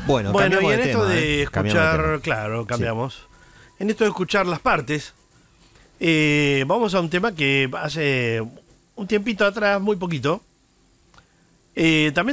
Bueno, Bueno, y cambiamos en de esto tema, de Cambiamos de escuchar, tema. claro, cambiamos. En esto de escuchar las partes, vamos a un tema que hace un tiempito atrás, muy poquito, también